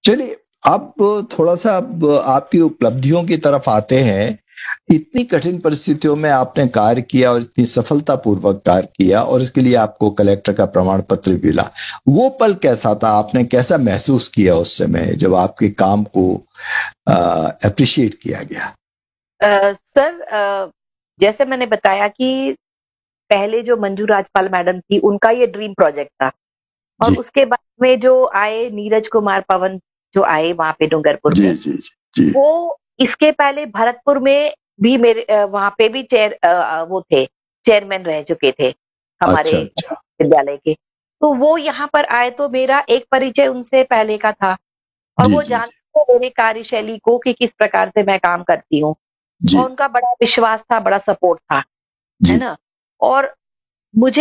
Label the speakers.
Speaker 1: चलिए, अब थोड़ा-सा अब आपकी उपलब्धियों की तरफ आते हैं। इतनी कठिन परिस्थितियों में आपने कार्य किया और इतनी सफलतापूर्वक कार्य किया और इसके लिए आपको कलेक्टर का प्रमाण पत्र भी मिला। वो पल कैसा था? आपने कैसा महसूस किया उस समय जब आपके काम को एप्रिशिएट किया गया?
Speaker 2: सर, जैसे मैंने बताया कि पहले जो मंजू राजपाल मैडम थी, उनका ये ड्रीम प्रोजेक्ट था। और
Speaker 1: जी,
Speaker 2: उसके बाद में जो आए नीरज कुमार पवन, जो आए वहां पे डूंगरपुर
Speaker 1: जी,
Speaker 2: में,
Speaker 1: जी, जी, जी।
Speaker 2: वो इसके पहले भरतपुर में भी मेरे वहां पे भी वो थे, चेयरमैन रह चुके थे हमारे
Speaker 1: अच्छा, अच्छा।
Speaker 2: विद्यालय के। तो वो यहाँ पर आए तो मेरा एक परिचय उनसे पहले का था, और
Speaker 1: जी,
Speaker 2: वो
Speaker 1: जी, जी,
Speaker 2: जानते थे मेरी कार्यशैली को कि किस प्रकार से मैं काम करती हूँ।
Speaker 1: जी,
Speaker 2: और उनका बड़ा विश्वास था, बड़ा सपोर्ट था, है
Speaker 1: जी।
Speaker 2: ना? और मुझे